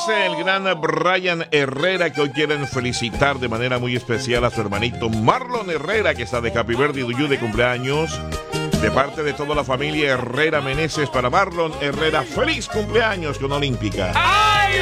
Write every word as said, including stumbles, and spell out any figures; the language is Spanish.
dice el gran Brian Herrera que hoy quieren felicitar de manera muy especial a su hermanito Marlon Herrera, que está de Happy Birthday to you de cumpleaños. De parte de toda la familia Herrera Meneses, para Marlon Herrera, feliz cumpleaños con Olímpica. ¡Ay,